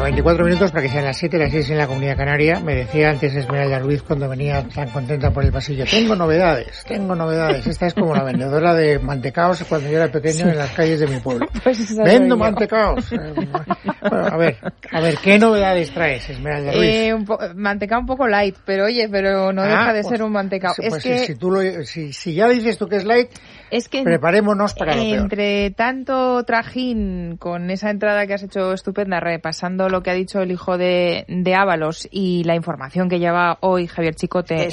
Bueno, 24 minutos para que sean las 7, las 6 en la Comunidad Canaria. Me decía antes Esmeralda Ruiz cuando venía tan contenta por el pasillo. Tengo novedades. Esta es como la vendedora de mantecaos cuando yo era pequeño en las calles de mi pueblo. Pues Vendo mantecaos. Bueno, a ver, ¿qué novedades traes, Esmeralda Ruiz? Mantecao un poco light, pero no deja de ser un mantecao. Pues es que si ya dices tú que es light, es que preparémonos para lo peor. Entre tanto trajín con esa entrada que has hecho estupenda, repasando lo que ha dicho el hijo de Ábalos y la información que lleva hoy Javier Chicote